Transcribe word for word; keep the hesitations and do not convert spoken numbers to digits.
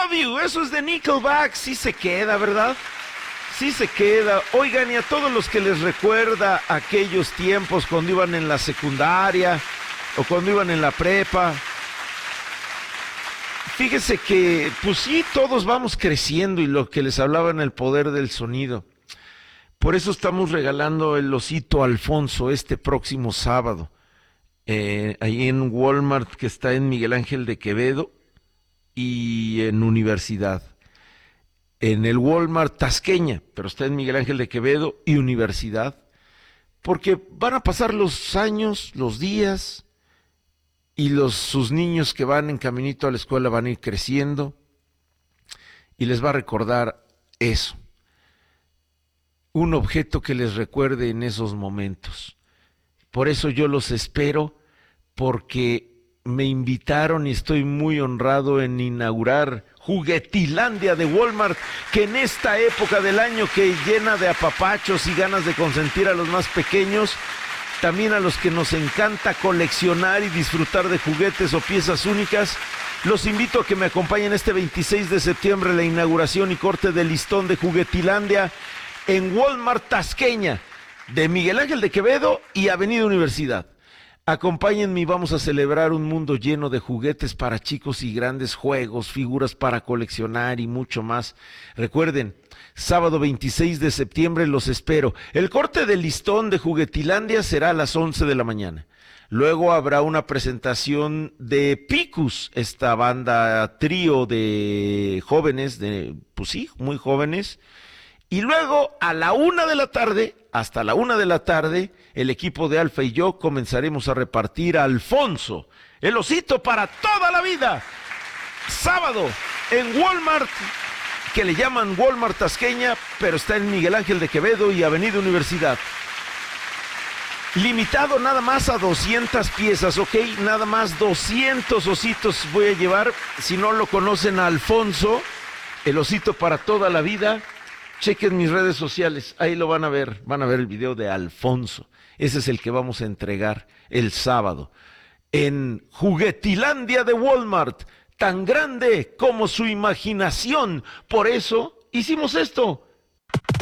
Love You, eso es de Nickelback, sí se queda, ¿verdad? Sí se queda. Oigan, y a todos los que les recuerda aquellos tiempos cuando iban en la secundaria o cuando iban en la prepa, fíjese que, pues sí, todos vamos creciendo y lo que les hablaba en el poder del sonido. Por eso estamos regalando el osito Alfonso este próximo sábado, eh, ahí en Walmart, que está en Miguel Ángel de Quevedo y en Universidad. En el Walmart Tasqueña, pero está en Miguel Ángel de Quevedo y Universidad, porque van a pasar los años, los días, y los, sus niños que van en caminito a la escuela van a ir creciendo, y les va a recordar eso, un objeto que les recuerde en esos momentos. Por eso yo los espero, porque me invitaron y estoy muy honrado en inaugurar Juguetilandia de Walmart, que en esta época del año que llena de apapachos y ganas de consentir a los más pequeños, también a los que nos encanta coleccionar y disfrutar de juguetes o piezas únicas, los invito a que me acompañen este veintiséis de septiembre en la inauguración y corte del listón de Juguetilandia en Walmart Tasqueña, de Miguel Ángel de Quevedo y Avenida Universidad. Acompáñenme y vamos a celebrar un mundo lleno de juguetes para chicos y grandes, juegos, figuras para coleccionar y mucho más. Recuerden, sábado veintiséis de septiembre los espero. El corte del listón de Juguetilandia será a las once de la mañana. Luego habrá una presentación de Picus, esta banda trío de jóvenes, de, pues sí, muy jóvenes. Y luego a la una de la tarde, hasta la una de la tarde, el equipo de Alfa y yo comenzaremos a repartir a Alfonso, el osito para toda la vida. Sábado en Walmart, que le llaman Walmart Tasqueña, pero está en Miguel Ángel de Quevedo y Avenida Universidad. Limitado nada más a doscientas piezas, ¿ok? Nada más doscientos ositos voy a llevar. Si no lo conocen a Alfonso, el osito para toda la vida, chequen mis redes sociales, ahí lo van a ver, van a ver el video de Alfonso. Ese es el que vamos a entregar el sábado en Juguetilandia de Walmart, tan grande como su imaginación. Por eso hicimos esto.